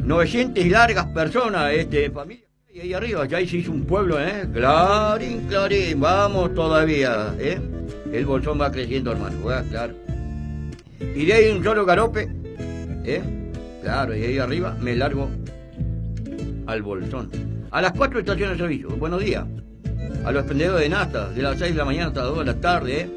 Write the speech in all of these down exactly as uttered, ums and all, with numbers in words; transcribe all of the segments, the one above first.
novecientas y largas personas, este, familia. Y ahí arriba, ya ahí se hizo un pueblo, ¿eh? Clarín, clarín, vamos todavía, ¿eh? El bolsón va creciendo, hermano, ¿verdad? Claro. Y de ahí un solo garope, ¿eh? Claro, y ahí arriba me largo al bolsón. A las cuatro estaciones de servicio, buenos días. A los expendedores de nafta, de las seis de la mañana hasta las dos de la tarde, ¿eh?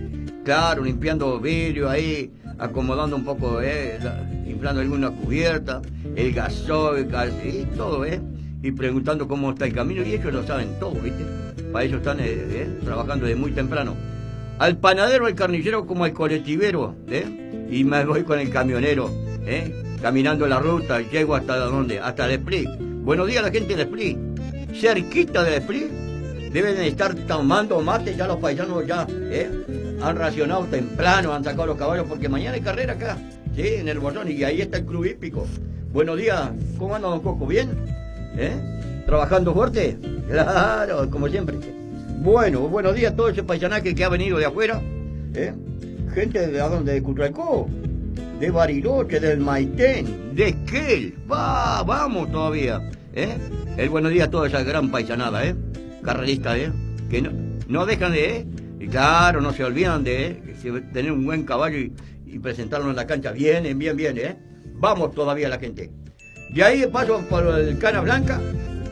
Claro, limpiando vidrio ahí, acomodando un poco, ¿eh? Inflando alguna cubierta, el gasoil, y todo, ¿eh? Y preguntando cómo está el camino, y ellos lo saben todo, ¿viste? Para ellos están eh, eh, trabajando desde muy temprano. Al panadero, al carnicero, como al colectivero, ¿eh? Y me voy con el camionero, ¿eh? Caminando la ruta, llego hasta dónde, hasta el Split. Buenos días a la gente del Split. Cerquita del Split, deben estar tomando mate ya los paisanos ya, ¿eh? Han racionado temprano, han sacado los caballos, porque mañana hay carrera acá, ¿sí? En el bolsón, y ahí está el club hípico. Buenos días, ¿cómo anda don Coco? ¿Bien? ¿Eh? ¿Trabajando fuerte? Claro, como siempre. Bueno, buenos días a todo ese paisanaje que ha venido de afuera, ¿eh? Gente de dónde, de Cutralcó, de Bariloche, del Maitén, de Esquel, va, vamos todavía, ¿eh? El buenos días a toda esa gran paisanada, ¿eh? Carrerista, ¿eh? Que no, no dejan de, ¿eh? Y claro, no se olvidan de, ¿eh? Tener un buen caballo y, y presentarlo en la cancha, bien, bien, bien, ¿eh? Vamos todavía la gente. De ahí paso por el Cana Blanca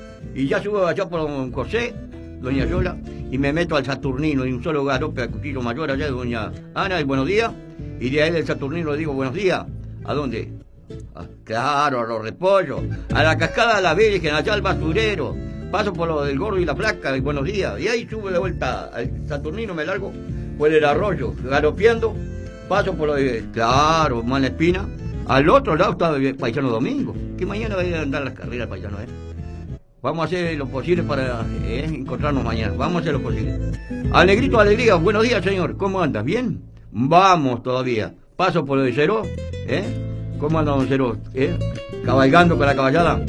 y ya subo allá por don José, doña Yola, y me meto al Saturnino y un solo garope al cuchillo mayor allá de doña Ana, el buenos días, y de ahí del Saturnino le digo buenos días. ¿A dónde? Ah, claro, a los repollos, a la cascada de la Virgen, allá al basurero. Paso por lo del Gordo y la Flaca, el buenos días, y ahí subo de vuelta al Saturnino, me largo por el arroyo, galopeando, paso por lo de, claro, Malespina. Al otro lado está el Paisano Domingo, que mañana va a ir a andar las carreras Paisano, ¿eh? Vamos a hacer lo posible para eh, encontrarnos mañana, vamos a hacer lo posible. Alegrito, alegría, buenos días señor, ¿cómo andas? ¿Bien? Vamos todavía. Paso por el Cero, ¿eh? ¿Cómo anda don Cero? ¿Eh? Cabalgando con la caballada.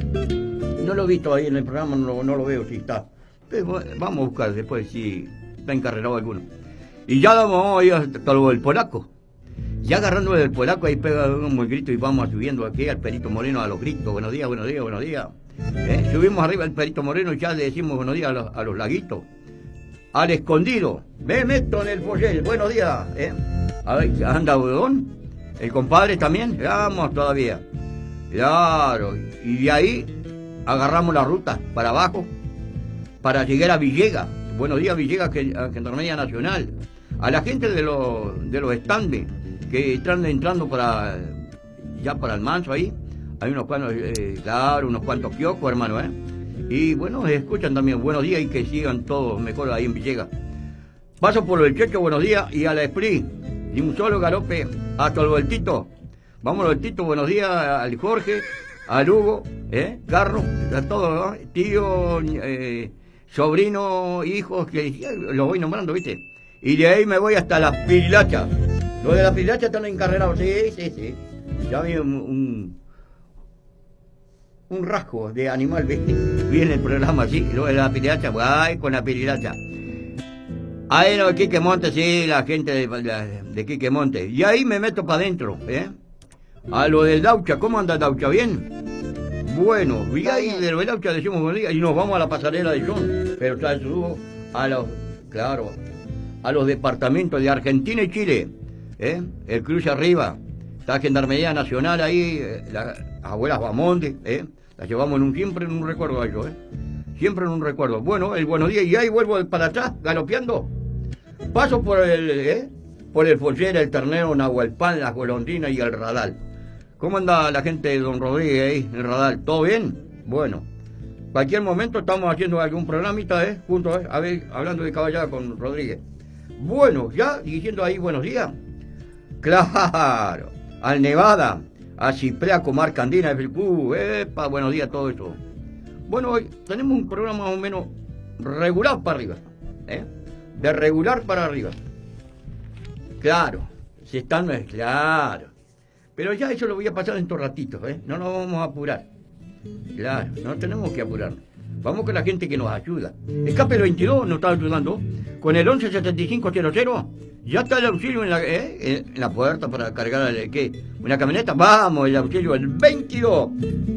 No lo he visto ahí en el programa, no lo, no lo veo si está. Pero vamos a buscar después si está encarrerado alguno. Y ya vamos a ir hasta lo del Polaco. Ya agarrando el polaco, ahí pega un grito y vamos subiendo aquí al Perito Moreno a los gritos. Buenos días, buenos días, buenos días. ¿Eh? Subimos arriba al Perito Moreno y ya le decimos buenos días a los, a los laguitos. Al Escondido, me meto en el Follel, buenos días. ¿Eh? A ver, anda Udón, el compadre también, vamos todavía. Claro, y de ahí agarramos la ruta para abajo, para llegar a Villegas. Buenos días Villegas, que, a Gendarmería Nacional. A la gente de los, de los estandes que están entrando para ya para el Manso ahí, hay unos cuantos, eh, claro, unos cuantos kioscos, hermano, ¿eh? Y bueno, escuchan también buenos días y que sigan todos mejor ahí en Villegas. Paso por el Checho, buenos días, y a la Esprit, y un solo garope hasta el Vueltito. Vamos al Vueltito, buenos días al Jorge, al Hugo, ¿eh? Carlos, a todos, ¿no? Tío, eh, sobrino, hijos, que los voy nombrando, ¿viste? Y de ahí me voy hasta las Pililachas. Los de las Pililachas están encarrerados, sí, sí, sí. Ya vi un, un, un rasgo de animal, ¿viste? Vi en el programa así, lo de las Pililachas, pues, ay, con la Pililacha. Ahí no, de Quique Monte, sí, la gente de, de, de Quique Monte. Y ahí me meto para adentro, ¿eh? A lo del Daucha, ¿cómo anda Daucha? ¿Bien? Bueno, y ahí de lo del Daucha decimos buenos días y nos vamos a la pasarela de John. Pero ya subo a los, claro, a los departamentos de Argentina y Chile, ¿eh? El cruce arriba, está Gendarmería Nacional ahí, las abuelas Bamonte, ¿eh? Las llevamos en un, siempre en un recuerdo a ellos, ¿eh? Siempre en un recuerdo. Bueno, el buenos días, y ahí vuelvo para atrás, galopeando. Paso por el, ¿eh? Por el Follera, el Ternero, Nahualpan, las golondrinas y el Radal. ¿Cómo anda la gente de don Rodríguez ahí, el Radal? ¿Todo bien? Bueno, cualquier momento estamos haciendo algún programita, ¿eh? Juntos, ¿eh? A ver, hablando de caballada con Rodríguez. Bueno, ya diciendo ahí buenos días. Claro, al Nevada, a Ciplea, Comarca Andina, de Felcú, epa, buenos días, todo eso. Bueno, hoy tenemos un programa más o menos regular para arriba, ¿eh? De regular para arriba. Claro, si están, claro. Pero ya eso lo voy a pasar en estos ratitos, ¿eh? No nos vamos a apurar. Claro, no tenemos que apurarnos. Vamos con la gente que nos ayuda. Escape el veintidós nos está ayudando. Con el once setenta y cinco cero cero. Ya está el auxilio en la, ¿eh? en la puerta para cargar el, ¿qué? Una camioneta. Vamos, el auxilio el veintidós.